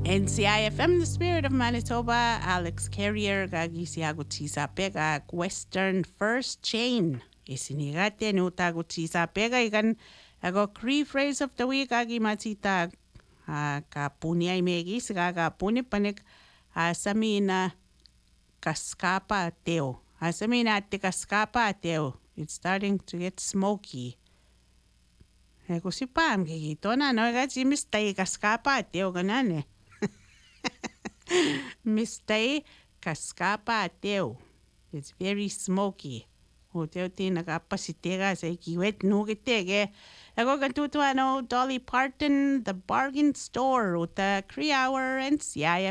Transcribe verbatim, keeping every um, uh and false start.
N C I F M, the spirit of Manitoba, Alex Carrier, gagi siago tisa pega, Western First Chain. Isinigate no tago tisa pega, ikan ago Cree phrase of the week, gagi matita uh, ka punya imegis, gaga punya panik uh, samina kaskapa teo. Uh, samina te kaskapa teo. It's starting to get smoky. Eko si pam kikito na, no, gati mistay kaskapa teo ganane. Mistay kaskapa teo. It's very smoky. O teo te nakapasitega sa ikiwet nukitege. Ako katutuan o Dolly Parton, The Bargain Store, o ta Cree Hour and C I